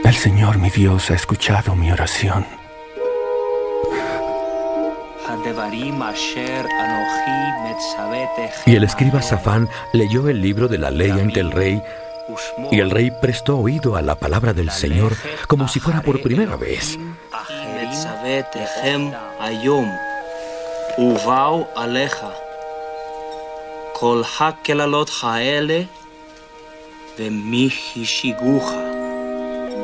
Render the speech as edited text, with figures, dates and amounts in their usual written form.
El Señor, mi Dios, ha escuchado mi oración. Y el escriba Safán leyó el libro de la ley ante el rey, y el rey prestó oído a la palabra del Señor como si fuera por primera vez. כל הקללות האלה ומי השיגוך.